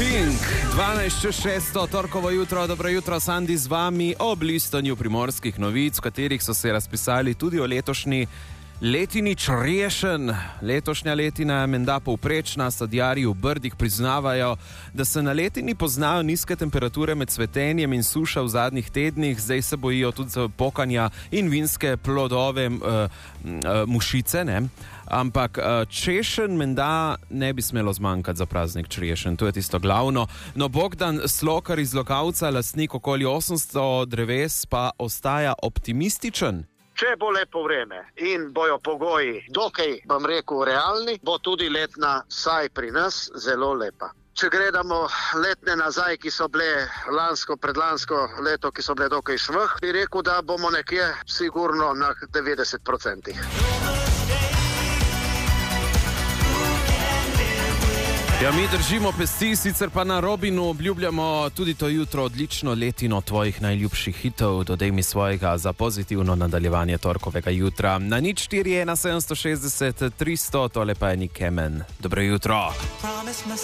Pink, 12.6, torkovo jutro, dobro jutro, Sandi z vami ob listanju primorskih novic, v katerih so se razpisali tudi o letošnji letini črešen. Letošnja letina je menda povprečna, sadjarji v Brdih priznavajo, da se na letini poznajo nizke temperature med cvetenjem in suša v zadnjih tednih, zdaj se bojijo tudi pokanja in vinske plodove mušice, ne? Ampak češen menda ne bi smelo zmanjkati za praznik črešen, to je tisto glavno. No, Bogdan Slokar iz Lokavca, lastnik okoli 800 dreves, pa ostaja optimističen. Če bo lepo vreme in bojo pogoji dokaj, bom rekel, realni, bo tudi letna, saj pri nas, zelo lepa. Če gledamo letne nazaj, ki so bile lansko, predlansko leto, ki so bile dokaj švah, bi rekel, da bomo nekje sigurno na 90%. Ja, mi držimo pesti, sicer pa na Robinu obljubljamo tudi to jutro odlično letino tvojih najljubših hitov. Dodej mi svojega za pozitivno nadaljevanje torkovega jutra. Na 041760 300, tole pa je Nick Kemen. Dobro jutro.